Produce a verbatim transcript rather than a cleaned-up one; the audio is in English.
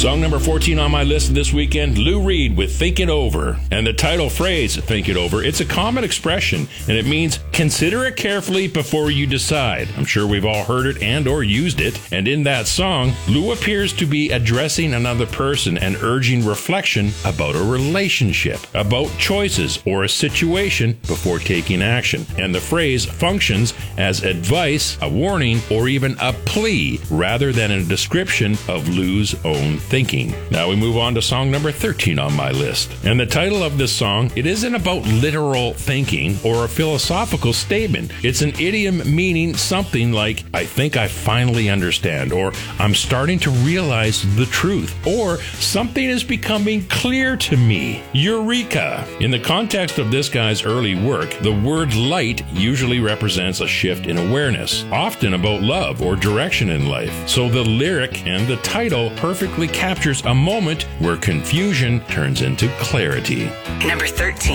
Song number fourteen on my list this weekend, Lou Reed with Think It Over. And the title phrase, Think It Over, it's a common expression, and it means consider it carefully before you decide. I'm sure we've all heard it and or used it. And in that song, Lou appears to be addressing another person and urging reflection about a relationship, about choices or a situation before taking action. And the phrase functions as advice, a warning, or even a plea rather than a description of Lou's own thinking. Now we move on to song number thirteen on my list. And the title of this song, it isn't about literal thinking or a philosophical statement. It's an idiom meaning something like, I think I finally understand, or I'm starting to realize the truth, or something is becoming clear to me. Eureka! In the context of this guy's early work, the word light usually represents a shift in awareness, often about love or direction in life. So the lyric and the title perfectly captures a moment where confusion turns into clarity. Number thirteen.